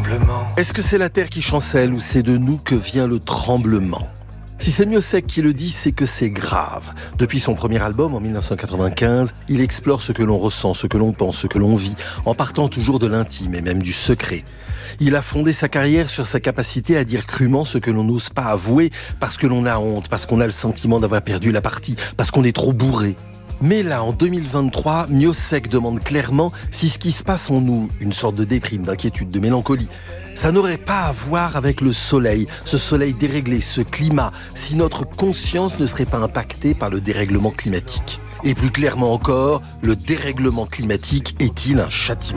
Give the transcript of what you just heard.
tremblement. Est-ce que c'est la terre qui chancelle ou c'est de nous que vient le tremblement ? Si c'est Miossec qui le dit, c'est que c'est grave. Depuis son premier album, en 1995, il explore ce que l'on ressent, ce que l'on pense, ce que l'on vit, en partant toujours de l'intime et même du secret. Il a fondé sa carrière sur sa capacité à dire crûment ce que l'on n'ose pas avouer parce que l'on a honte, parce qu'on a le sentiment d'avoir perdu la partie, parce qu'on est trop bourré. Mais là, en 2023, Miossec demande clairement si ce qui se passe en nous, une sorte de déprime, d'inquiétude, de mélancolie, ça n'aurait pas à voir avec le soleil, ce soleil déréglé, ce climat, si notre conscience ne serait pas impactée par le dérèglement climatique. Et plus clairement encore, le dérèglement climatique est-il un châtiment ?